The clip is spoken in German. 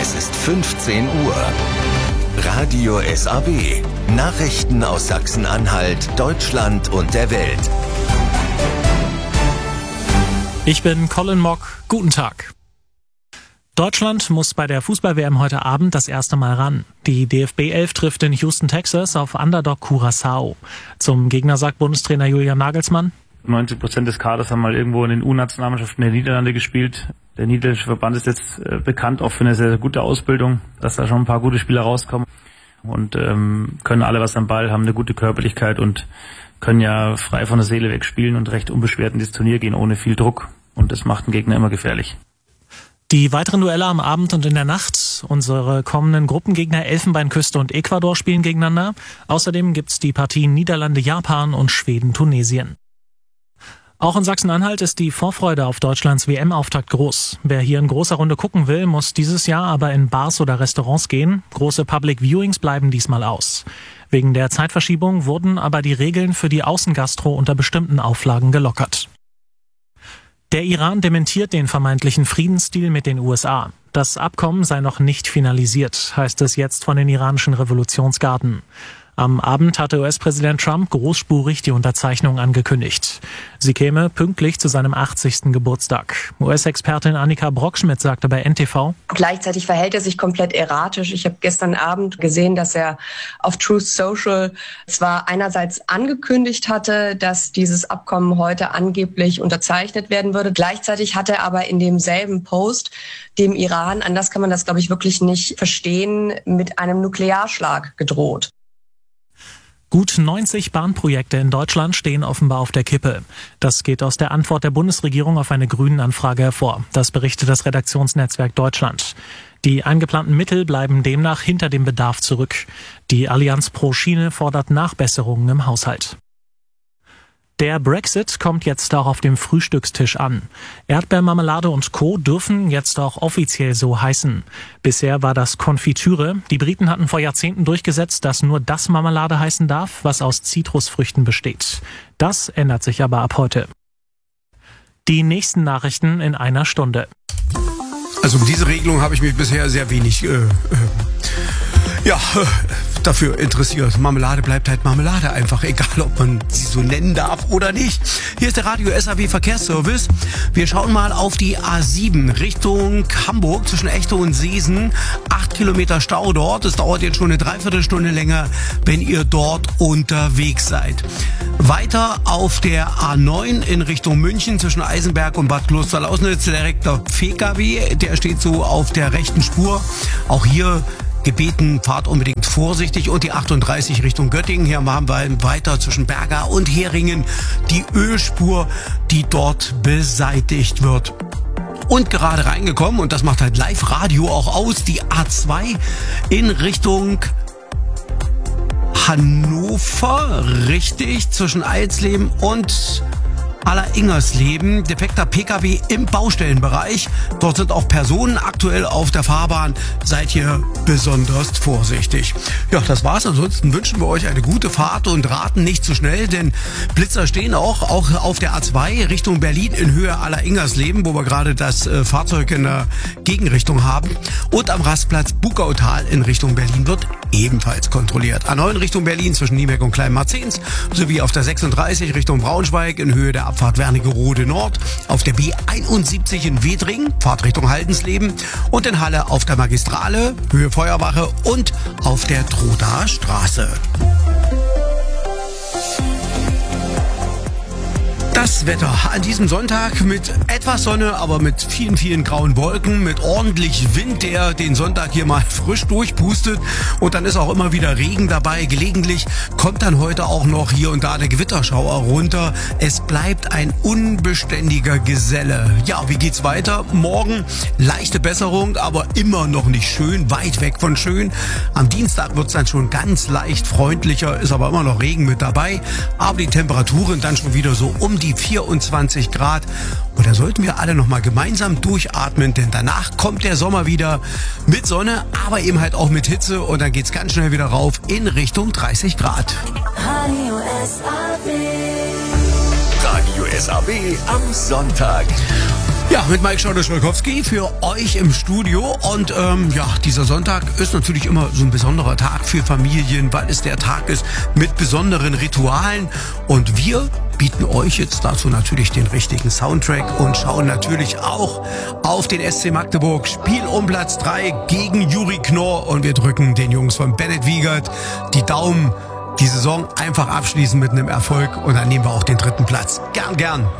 Es ist 15 Uhr. Radio SAW. Nachrichten aus Sachsen-Anhalt, Deutschland und der Welt. Ich bin Colin Mock. Guten Tag. Deutschland muss bei der Fußball-WM heute Abend das erste Mal ran. Die DFB 11 trifft in Houston, Texas auf Underdog Curaçao. Zum Gegner sagt Bundestrainer Julian Nagelsmann: 90% des Kaders haben mal irgendwo in den U-Nationalmannschaften der Niederlande gespielt. Der niederländische Verband ist jetzt bekannt auch für eine sehr, sehr gute Ausbildung, dass da schon ein paar gute Spieler rauskommen und können alle was am Ball, haben eine gute Körperlichkeit und können ja frei von der Seele weg spielen und recht unbeschwert in das Turnier gehen, ohne viel Druck. Und das macht den Gegner immer gefährlich. Die weiteren Duelle am Abend und in der Nacht. Unsere kommenden Gruppengegner Elfenbeinküste und Ecuador spielen gegeneinander. Außerdem gibt's die Partien Niederlande-Japan und Schweden-Tunesien. Auch in Sachsen-Anhalt ist die Vorfreude auf Deutschlands WM-Auftakt groß. Wer hier in großer Runde gucken will, muss dieses Jahr aber in Bars oder Restaurants gehen. Große Public Viewings bleiben diesmal aus. Wegen der Zeitverschiebung wurden aber die Regeln für die Außengastro unter bestimmten Auflagen gelockert. Der Iran dementiert den vermeintlichen Friedensdeal mit den USA. Das Abkommen sei noch nicht finalisiert, heißt es jetzt von den iranischen Revolutionsgarden. Am Abend hatte US-Präsident Trump großspurig die Unterzeichnung angekündigt. Sie käme pünktlich zu seinem 80. Geburtstag. US-Expertin Annika Brockschmidt sagte bei NTV: Gleichzeitig verhält er sich komplett erratisch. Ich habe gestern Abend gesehen, dass er auf Truth Social zwar einerseits angekündigt hatte, dass dieses Abkommen heute angeblich unterzeichnet werden würde. Gleichzeitig hat er aber in demselben Post dem Iran, anders kann man das, glaube ich, wirklich nicht verstehen, mit einem Nuklearschlag gedroht. Gut 90 Bahnprojekte in Deutschland stehen offenbar auf der Kippe. Das geht aus der Antwort der Bundesregierung auf eine Grünen-Anfrage hervor. Das berichtet das Redaktionsnetzwerk Deutschland. Die eingeplanten Mittel bleiben demnach hinter dem Bedarf zurück. Die Allianz pro Schiene fordert Nachbesserungen im Haushalt. Der Brexit kommt jetzt auch auf dem Frühstückstisch an. Erdbeermarmelade und Co. dürfen jetzt auch offiziell so heißen. Bisher war das Konfitüre. Die Briten hatten vor Jahrzehnten durchgesetzt, dass nur das Marmelade heißen darf, was aus Zitrusfrüchten besteht. Das ändert sich aber ab heute. Die nächsten Nachrichten in einer Stunde. Also um diese Regelung habe ich mich bisher sehr wenig dafür interessiert. Marmelade bleibt halt Marmelade, einfach egal, ob man sie so nennen darf oder nicht. Hier ist der Radio SAW Verkehrsservice. Wir schauen mal auf die A7 Richtung Hamburg zwischen Echte und Seesen. 8 Kilometer Stau dort. Es dauert jetzt schon eine Dreiviertelstunde länger, wenn ihr dort unterwegs seid. Weiter auf der A9 in Richtung München zwischen Eisenberg und Bad Klosterlausnitz. Direkter PKW, der steht so auf der rechten Spur. Auch hier gebeten, fahrt unbedingt vorsichtig. Und die 38 Richtung Göttingen. Hier haben wir weiter zwischen Berga und Heringen die Ölspur, die dort beseitigt wird. Und gerade reingekommen, und das macht halt Live-Radio auch aus, die A2 in Richtung Hannover, richtig, zwischen Eilsleben und Alleringersleben. Defekter PKW im Baustellenbereich. Dort sind auch Personen aktuell auf der Fahrbahn. Seid hier besonders vorsichtig. Ja, das war's. Ansonsten wünschen wir euch eine gute Fahrt und raten nicht zu schnell, denn Blitzer stehen auch auf der A2 Richtung Berlin in Höhe Alleringersleben, wo wir gerade das Fahrzeug in der Gegenrichtung haben. Und am Rastplatz Bugautal in Richtung Berlin wird ebenfalls kontrolliert. A9 Richtung Berlin zwischen Niemeck und Kleinmarzens sowie auf der 36 Richtung Braunschweig in Höhe der Abfahrt Wernigerode Nord, auf der B71 in Wedring, Fahrt Richtung Haldensleben und in Halle auf der Magistrale, Höhe Feuerwache und auf der Trodaer Straße. Das Wetter an diesem Sonntag mit etwas Sonne, aber mit vielen, vielen grauen Wolken, mit ordentlich Wind, der den Sonntag hier mal frisch durchpustet. Und dann ist auch immer wieder Regen dabei. Gelegentlich kommt dann heute auch noch hier und da eine Gewitterschauer runter. Es bleibt ein unbeständiger Geselle. Ja, wie geht's weiter? Morgen leichte Besserung, aber immer noch nicht schön, weit weg von schön. Am Dienstag wird's dann schon ganz leicht freundlicher, ist aber immer noch Regen mit dabei. Aber die Temperaturen dann schon wieder so um die 24 Grad. Und da sollten wir alle nochmal gemeinsam durchatmen, denn danach kommt der Sommer wieder mit Sonne, aber eben halt auch mit Hitze. Und dann geht's ganz schnell wieder rauf in Richtung 30 Grad. Radio SAW am Sonntag. Ja, mit Mike Schauder-Schwolkowski für euch im Studio. Und dieser Sonntag ist natürlich immer so ein besonderer Tag für Familien, weil es der Tag ist mit besonderen Ritualen. Und wir bieten euch jetzt dazu natürlich den richtigen Soundtrack und schauen natürlich auch auf den SC Magdeburg. Spiel um Platz 3 gegen Juri Knorr. Und wir drücken den Jungs von Bennett Wiegert die Daumen, die Saison einfach abschließen mit einem Erfolg. Und dann nehmen wir auch den 3. Platz. Gern.